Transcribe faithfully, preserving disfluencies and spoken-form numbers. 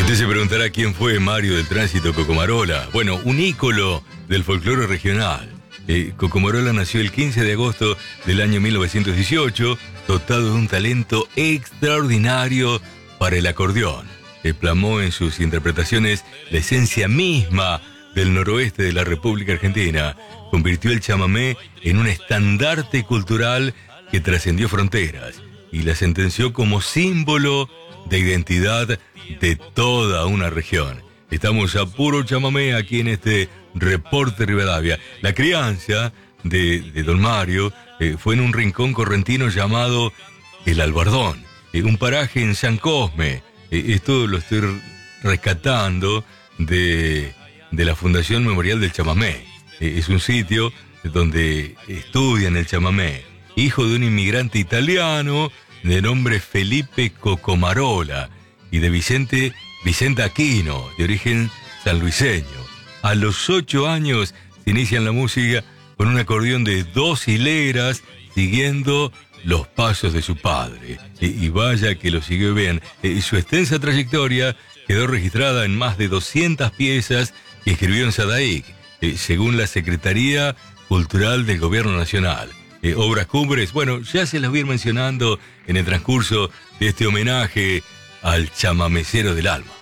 Usted se preguntará quién fue Mario del Tránsito Cocomarola. Bueno, un ícono del folclore regional. Eh, Cocomarola nació el quince de agosto del año mil novecientos dieciocho, dotado de un talento extraordinario para el acordeón. Eh, plasmó en sus interpretaciones la esencia misma del noroeste de la República Argentina. Convirtió el chamamé en un estandarte cultural que trascendió fronteras y la sentenció como símbolo de identidad de toda una región. Estamos a puro chamamé aquí en este Reporte Rivadavia. La crianza de, de don Mario eh, fue en un rincón correntino llamado El Albardón, eh, un paraje en San Cosme. Eh, esto lo estoy rescatando de, de la Fundación Memorial del Chamamé. Eh, es un sitio donde estudian el chamamé. Hijo de un inmigrante italiano de nombre Felipe Cocomarola y de Vicente, Vicente Aquino, de origen sanluiseño. A los ocho años se inicia en la música con un acordeón de dos hileras, siguiendo los pasos de su padre. Y, y vaya que lo siguió bien. Y su extensa trayectoria quedó registrada en más de doscientas piezas que escribió en Sadaic, eh, según la Secretaría Cultural del Gobierno Nacional. Eh, obras cumbres, bueno, ya se las voy a ir mencionando en el transcurso de este homenaje al chamamecero del alma.